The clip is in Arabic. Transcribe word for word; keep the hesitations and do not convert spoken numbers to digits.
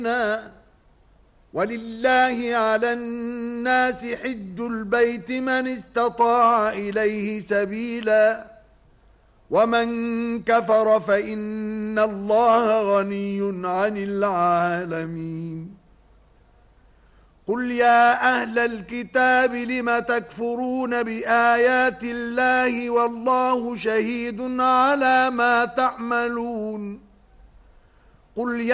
ولله على الناس حج البيت من استطاع إليه سبيلا ومن كفر فإن الله غني عن العالمين قل يا أهل الكتاب لم تكفرون بآيات الله والله شهيد على ما تعملون قل يا